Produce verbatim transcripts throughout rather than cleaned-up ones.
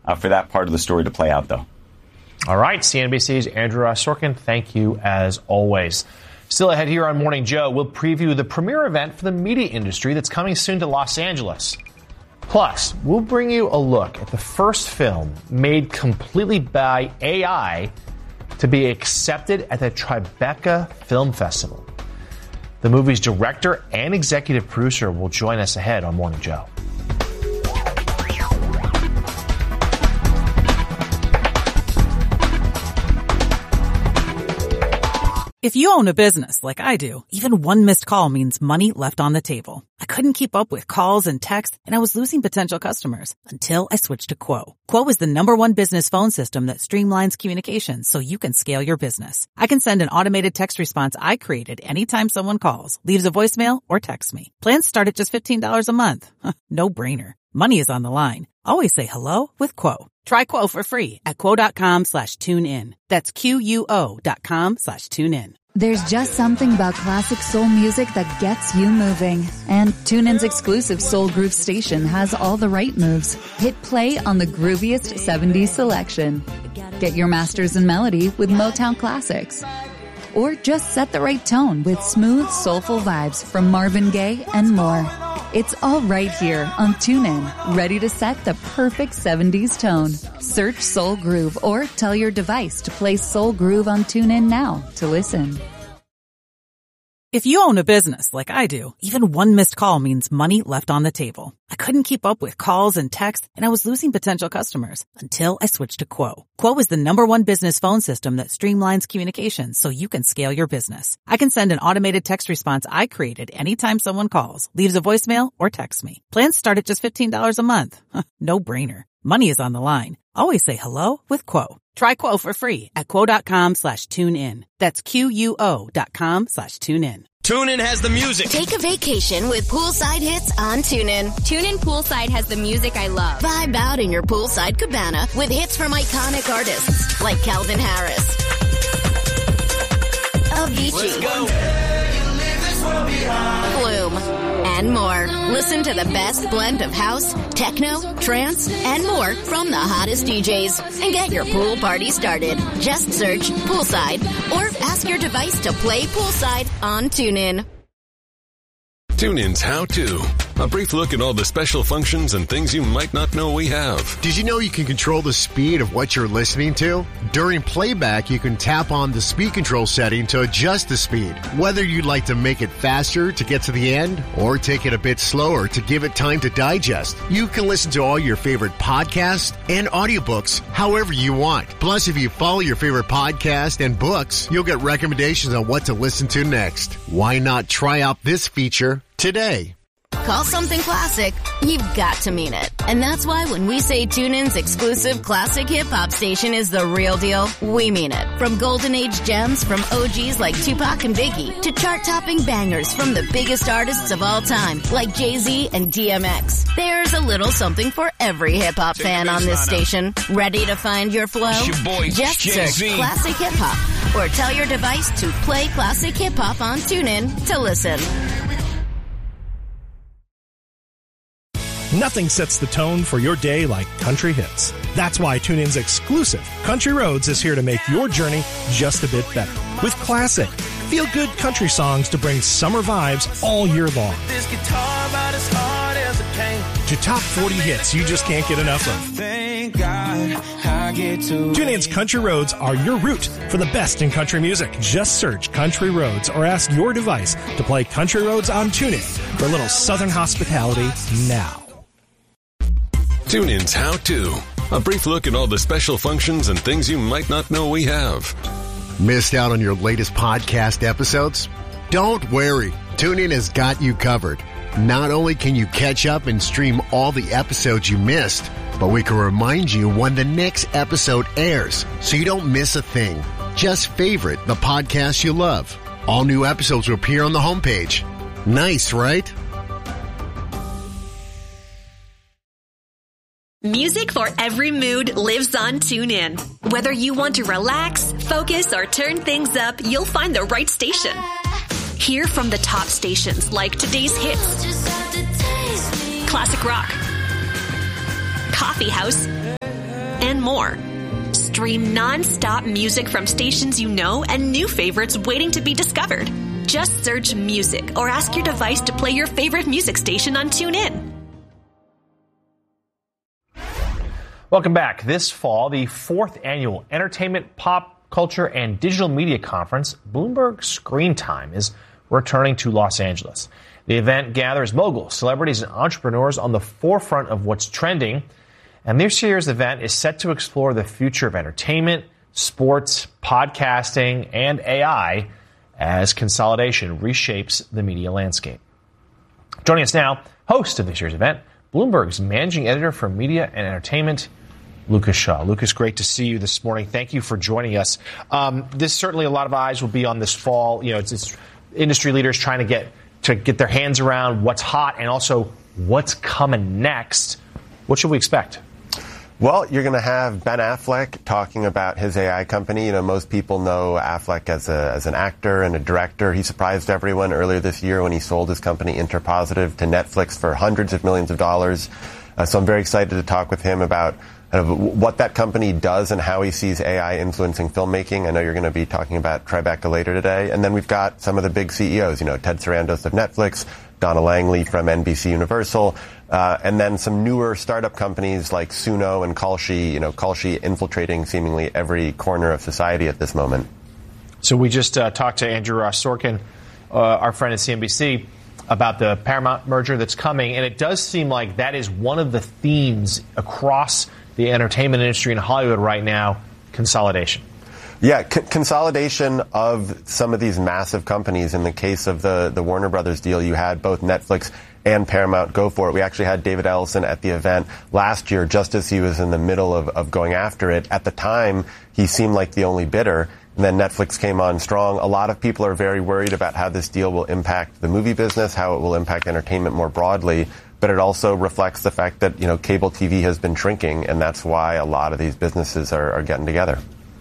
uh, for that part of the story to play out, though. All right, C N B C's Andrew uh, Sorkin, thank you as always. Still ahead here on Morning Joe, we'll preview the premiere event for the media industry that's coming soon to Los Angeles. Plus, we'll bring you a look at the first film made completely by A I to be accepted at the Tribeca Film Festival. The movie's director and executive producer will join us ahead on Morning Joe. If you own a business like I do, even one missed call means money left on the table. I couldn't keep up with calls and texts, and I was losing potential customers until I switched to Quo. Quo is the number one business phone system that streamlines communications so you can scale your business. I can send an automated text response I created anytime someone calls, leaves a voicemail, or texts me. Plans start at just fifteen dollars a month. No brainer. Money is on the line. Always say hello with Quo. Try Quo for free at quo.com slash tune in. That's Q-U-O dot com slash tune in. There's just something about classic soul music that gets you moving. And TuneIn's exclusive Soul Groove station has all the right moves. Hit play on the grooviest seventies selection. Get your masters in melody with Motown classics. Or just set the right tone with smooth, soulful vibes from Marvin Gaye and more. It's all right here on TuneIn, ready to set the perfect seventies tone. Search Soul Groove or tell your device to play Soul Groove on TuneIn now to listen. If you own a business like I do, even one missed call means money left on the table. I couldn't keep up with calls and texts, and I was losing potential customers until I switched to Quo. Quo is the number one business phone system that streamlines communications so you can scale your business. I can send an automated text response I created anytime someone calls, leaves a voicemail, or texts me. Plans start at just fifteen dollars a month. No brainer. Money is on the line. Always say hello with Quo. Try Quo for free at quo.com slash tune in. That's Q-U-O dot com slash tune in. TuneIn has the music. Take a vacation with poolside hits on TuneIn. TuneIn Poolside has the music I love. Vibe out in your poolside cabana with hits from iconic artists like Calvin Harris, Avicii, Flume, and more. Listen to the best blend of house, techno, trance, and more from the hottest D Js. And get your pool party started. Just search Poolside or ask your device to play Poolside on TuneIn. TuneIn's How To. A brief look at all the special functions and things you might not know we have. Did you know you can control the speed of what you're listening to? During playback, you can tap on the speed control setting to adjust the speed. Whether you'd like to make it faster to get to the end or take it a bit slower to give it time to digest, you can listen to all your favorite podcasts and audiobooks however you want. Plus, if you follow your favorite podcast and books, you'll get recommendations on what to listen to next. Why not try out this feature today? Call something classic, you've got to mean it. And that's why when we say TuneIn's exclusive classic hip-hop station is the real deal, we mean it. From golden age gems from O Gs like Tupac and Biggie to chart-topping bangers from the biggest artists of all time like Jay-Z and D M X. There's a little something for every hip-hop fan on this station. Ready to find your flow? Your boy, Just Jay-Z. search Classic Hip-Hop or tell your device to play Classic Hip-Hop on TuneIn to listen. Nothing sets the tone for your day like country hits. That's why TuneIn's exclusive Country Roads is here to make your journey just a bit better. With classic, feel-good country songs to bring summer vibes all year long. This guitar about as hard as it came. To top forty hits you just can't get enough of. Thank God I get to TuneIn's Country Roads are your route for the best in country music. Just search Country Roads or ask your device to play Country Roads on TuneIn for a little southern hospitality now. TuneIn's How To. A brief look at all the special functions and things you might not know we have. Missed out on your latest podcast episodes? Don't worry. TuneIn has got you covered. Not only can you catch up and stream all the episodes you missed, but we can remind you when the next episode airs so you don't miss a thing. Just favorite the podcast you love. All new episodes will appear on the homepage. Nice, right? Music for every mood lives on TuneIn. Whether you want to relax, focus, or turn things up, you'll find the right station. Hear from the top stations like today's hits, classic rock, coffee house, and more. Stream non-stop music from stations you know and new favorites waiting to be discovered. Just search music or ask your device to play your favorite music station on TuneIn. Welcome back. This fall, the fourth annual Entertainment, Pop Culture, and Digital Media Conference, Bloomberg Screen Time, is returning to Los Angeles. The event gathers moguls, celebrities, and entrepreneurs on the forefront of what's trending. And this year's event is set to explore the future of entertainment, sports, podcasting, and A I as consolidation reshapes the media landscape. Joining us now, host of this year's event, Bloomberg's managing editor for media and entertainment, Lucas Shaw. Lucas, great to see you this morning. Thank you for joining us. Um, this certainly a lot of eyes will be on this fall. You know, it's, it's industry leaders trying to get to get their hands around what's hot and also what's coming next. What should we expect? Well, you're going to have Ben Affleck talking about his A I company. You know, most people know Affleck as a as an actor and a director. He surprised everyone earlier this year when he sold his company Interpositive to Netflix for hundreds of millions of dollars. Uh, so I'm very excited to talk with him about kind of what that company does and how he sees A I influencing filmmaking. I know you're going to be talking about Tribeca later today. And then we've got some of the big C E Os, you know, Ted Sarandos of Netflix, Donna Langley from N B C Universal, uh, and then some newer startup companies like Suno and Kalshi, you know, Kalshi infiltrating seemingly every corner of society at this moment. So we just uh, talked to Andrew Ross Sorkin, uh, our friend at C N B C, about the Paramount merger that's coming, and it does seem like that is one of the themes across the entertainment industry in Hollywood right now, consolidation. Yeah, c- consolidation of some of these massive companies. In the case of the, the Warner Brothers deal, you had both Netflix and Paramount go for it. We actually had David Ellison at the event last year, just as he was in the middle of, of going after it. At the time, he seemed like the only bidder. And then Netflix came on strong. A lot of people are very worried about how this deal will impact the movie business, how it will impact entertainment more broadly. But it also reflects the fact that, you know, cable T V has been shrinking, and that's why a lot of these businesses are, are getting together.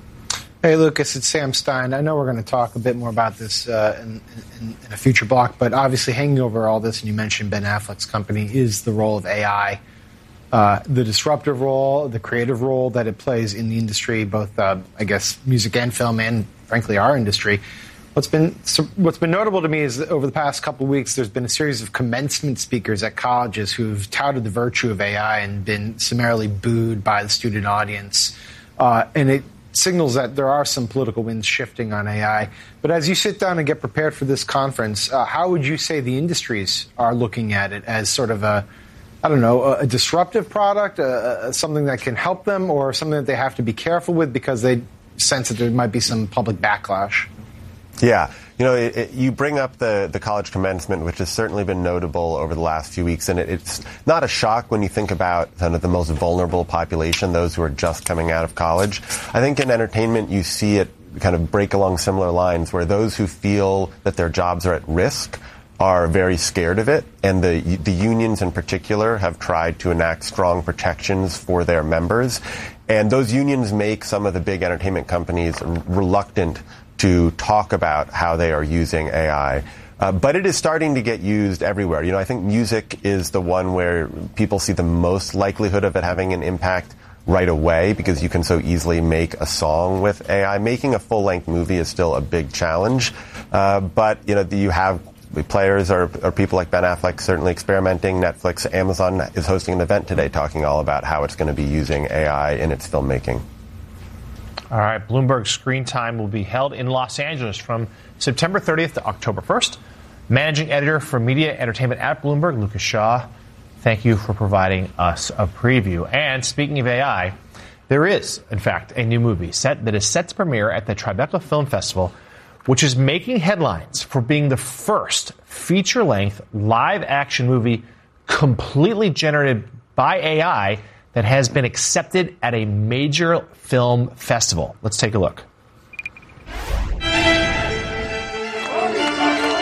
Hey, Lucas, it's Sam Stein. I know we're going to talk a bit more about this uh, in, in, in a future block, but obviously hanging over all this, and you mentioned Ben Affleck's company, is the role of A I, uh, the disruptive role, the creative role that it plays in the industry, both, uh, I guess, music and film, and frankly, our industry. What's been what's been notable to me is that over the past couple of weeks, there's been a series of commencement speakers at colleges who've touted the virtue of A I and been summarily booed by the student audience. Uh, and it signals that there are some political winds shifting on A I. But as you sit down and get prepared for this conference, uh, how would you say the industries are looking at it as sort of a, I don't know, a, a disruptive product, a, a, something that can help them, or something that they have to be careful with because they sense that there might be some public backlash? Yeah. You know, it, it, you bring up the, the college commencement, which has certainly been notable over the last few weeks. And it, it's not a shock when you think about kind of the most vulnerable population, those who are just coming out of college. I think in entertainment, you see it kind of break along similar lines where those who feel that their jobs are at risk are very scared of it. And the, the unions in particular have tried to enact strong protections for their members. And those unions make some of the big entertainment companies reluctant to talk about how they are using A I. Uh, but it is starting to get used everywhere. You know, I think music is the one where people see the most likelihood of it having an impact right away because you can so easily make a song with A I. Making a full-length movie is still a big challenge. Uh, but, you know, you have players or, or people like Ben Affleck certainly experimenting. Netflix, Amazon is hosting an event today talking all about how it's going to be using A I in its filmmaking. All right, Bloomberg Screen Time will be held in Los Angeles from September thirtieth to October first. Managing editor for media entertainment at Bloomberg, Lucas Shaw, thank you for providing us a preview. And speaking of A I, there is, in fact, a new movie set that is set to premiere at the Tribeca Film Festival, which is making headlines for being the first feature-length live-action movie completely generated by A I that has been accepted at a major film festival. Let's take a look.